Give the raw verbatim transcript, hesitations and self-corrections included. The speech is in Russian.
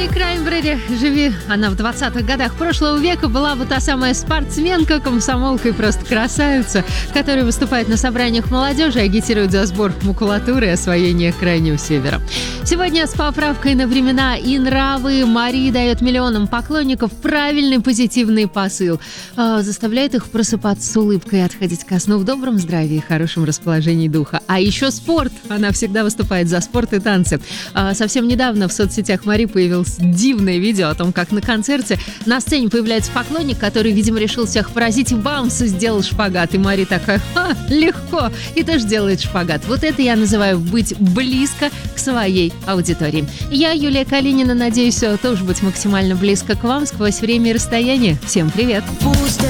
Мари Краймбрери, живи она в двадцатых годах прошлого века, была бы та самая спортсменка, комсомолка и просто красавица, которая выступает на собраниях молодежи и агитирует за сбор макулатуры и освоение Крайнего Севера. Сегодня с поправкой на времена и нравы Мари дает миллионам поклонников правильный позитивный посыл. Э, заставляет их просыпаться с улыбкой и отходить ко сну в добром здравии и хорошем расположении духа. А еще спорт. Она всегда выступает за спорт и танцы. Э, совсем недавно в соцсетях Мари появилось дивное видео о том, как на концерте на сцене появляется поклонник, который, видимо, решил всех поразить и бамс сделал шпагат. И Мари такая: ха, легко, и тоже делает шпагат. Вот это я называю быть близко к своей аудитории. Я, Юлия Калинина, надеюсь, тоже быть максимально близко к вам сквозь время и расстояние. Всем привет! Пусть